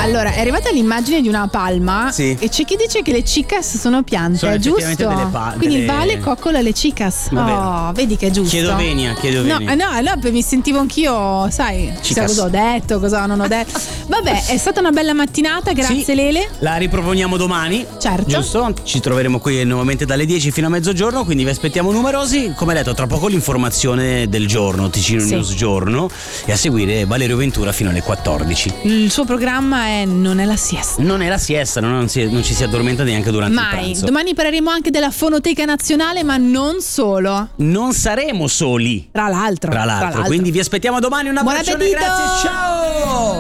Allora, è arrivata l'immagine di una palma, sì, e c'è chi dice che le chicas sono piante, sono è giusto? Quindi delle... Vale coccola le chicas. Oh, vedi che è giusto. Chiedo venia. No, mi sentivo anch'io, sai, cosa ho detto, cosa non ho detto. Vabbè, è stata una bella mattinata, grazie, sì, Lele. La riproponiamo domani. Certo. Giusto? Ci troveremo qui nuovamente dalle 10 fino a mezzogiorno, quindi vi aspettiamo numerosi. Come detto, tra poco l'informazione del giorno, Ticino News Giorno, e a seguire Valerio Ventura fino alle 14. Il suo programma è Non è la siesta. Non è la siesta, non ci si addormenta neanche durante il pranzo. Domani parleremo anche della Fonoteca Nazionale, ma non solo. Non saremo soli. Tra l'altro. Quindi vi aspettiamo domani. Un abbraccione, grazie, ciao!